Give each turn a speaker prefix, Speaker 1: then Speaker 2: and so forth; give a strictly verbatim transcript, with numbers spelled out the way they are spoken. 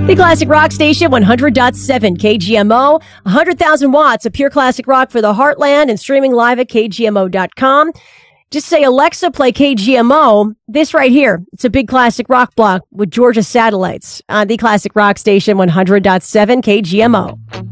Speaker 1: The Classic Rock Station, one hundred point seven K G M O, one hundred thousand watts of pure classic rock for the heartland, and streaming live at K G M O dot com. Just say, Alexa, play K G M O. This right here, it's a big classic rock block with Georgia Satellites on the Classic Rock Station, one hundred point seven K G M O.